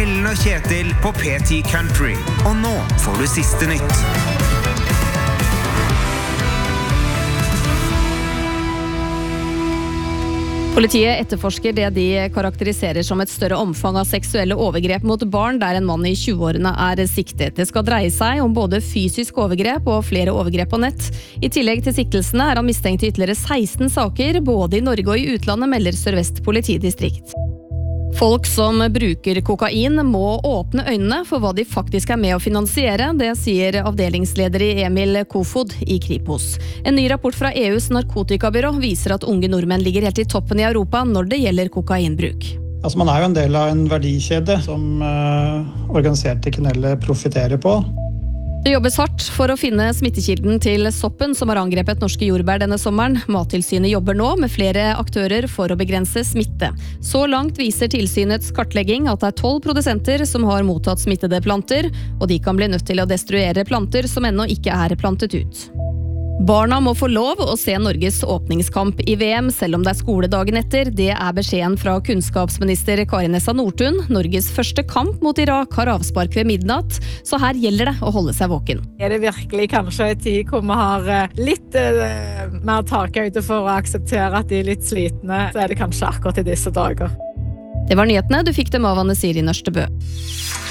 Ellen og Kjetil på PT Country. Og nå får du siste nytt. Politiet etterforsker det de karakteriserer som et større omfang av seksuelle overgrep mot barn, der en mann i 20-årene siktet. Det skal dreie seg om både fysisk overgrep og flere overgrep på nett. I tillegg til siktelsene han mistenkt i ytterligere 16 saker, både i Norge og i utlandet, melder Sør-Vest politidistrikt. Folk som bruker kokain må åpne øynene for hva de faktisk med å finansiere, det sier avdelingsleder i Emil Kofod i Kripos. En ny rapport fra EUs narkotikabyrå viser at unge nordmenn ligger helt i toppen i Europa når det gjelder kokainbruk. Altså, man jo en del av en verdikjede som organiserte kriminelle profiterer på. Det jobbes hardt for å finne smittekilden til soppen som har angrepet norske jordbær denne sommeren. Mattilsynet jobber nå med flere aktører for å begrense smitte. Så langt viser tilsynets kartlegging at det 12 produsenter som har mottatt smittede planter, og de kan bli nødt til å destruere planter som ennå ikke plantet ut. Barna må få lov å se Norges åpningskamp i VM, selv om det skoledagen etter. Det beskjeden fra kunnskapsminister Kari Nessa Nordtun. Norges første kamp mot Irak har avspark ved midnatt, så her gjelder det å holde seg våken. Det virkelig kanskje en tid hvor vi har litt mer takhøyde for å akseptere at de litt slitne, så det kanskje akkurat i disse dager. Det var nyhetene, du fikk dem av Anne Siri Nørstebø.